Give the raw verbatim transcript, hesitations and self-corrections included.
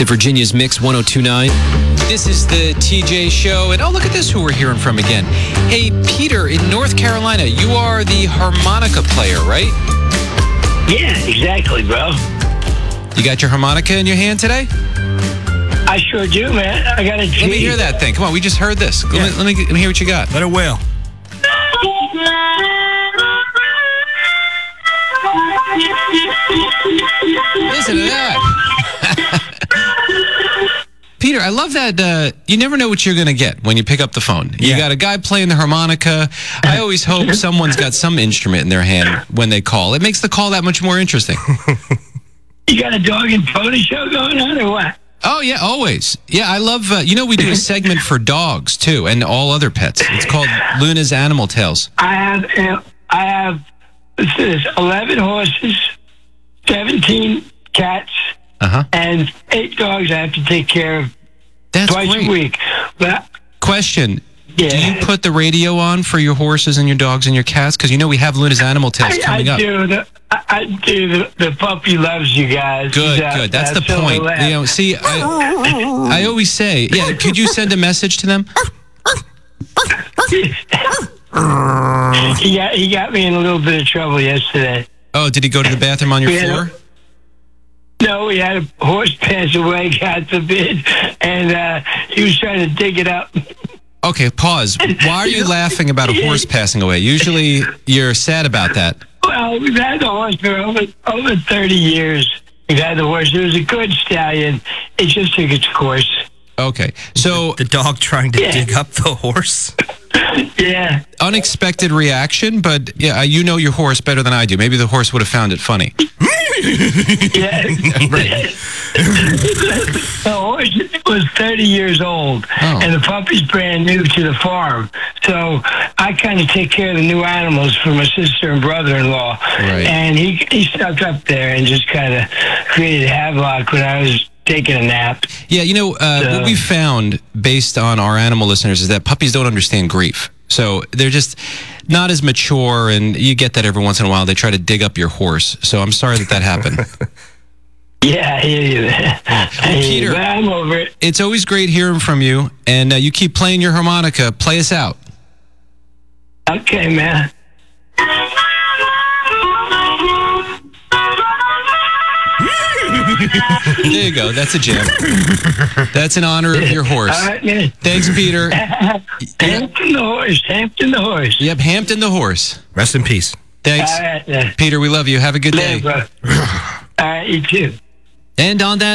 The Virginia's Mix one oh two point nine. This is the T J Show. And oh, look at this who we're hearing from again. Hey, Peter, in North Carolina, you are the harmonica player, right? Yeah, exactly, bro. You got your harmonica in your hand today? I sure do, man. I got a G. Let me hear that thing. Come on, we just heard this. Yeah. Let, me, let, me, let me hear what you got. Let it wail. Listen to that. Peter, I love that. Uh, you never know what you're going to get when you pick up the phone. You Yeah. got a guy playing the harmonica. I always hope someone's got some instrument in their hand when they call. It makes the call that much more interesting. You got a dog and pony show going on or what? Oh, yeah, always. Yeah, I love, uh, you know, we do a segment for dogs, too, and all other pets. It's called Luna's Animal Tales. I have, uh, I have, what's this, eleven horses, seventeen cats, Uh-huh. and eight dogs I have to take care of That's twice great. a week. But, Question. yeah. Do you put the radio on for your horses and your dogs and your cats? Because you know we have Luna's Animal Tales I, coming I up. do. The, I, I do. The, the puppy loves you guys. Good, He's out- good. That's the out Silver point. Lab. You know, see, I, I always say, yeah, could you send a message to them? he got he got me in a little bit of trouble yesterday. Oh, did he go to the bathroom on your Yeah. floor? No, we had a horse pass away, God forbid, and uh, he was trying to dig it up. Okay, pause. Why are you laughing about a horse passing away? Usually you're sad about that. Well, we've had the horse for over over thirty years. We've had the horse. It was a good stallion. It just took its course. Okay, so The dog trying to Yeah. dig up the horse. Yeah. unexpected reaction, but yeah, you know your horse better than I do. Maybe the horse would have found it funny. Yeah. The horse was thirty years old, Oh. and the puppy's brand new to the farm. So I kind of take care of the new animals for my sister and brother-in-law. Right. And he, he stuck up there and just kind of created havoc when I was taking a nap. Yeah, you know, uh, what So- we found based on our animal listeners is that puppies don't understand grief. So they're just not as mature, and you get that every once in a while. They try to dig up your horse. So I'm sorry that that happened. Yeah, I hear you. I hear you, Peter. but I'm over it. It's always great hearing from you, and uh, you keep playing your harmonica. Play us out. Okay, man. There you go. That's a jam. That's in honor of your horse. All right, man. Thanks, Peter. Hampton the horse. Hampton the horse. Yep, Hampton the horse. Rest in peace. Thanks. All right, man. Peter, we love you. Have a good Yeah, day. bro. All right, you too. And on that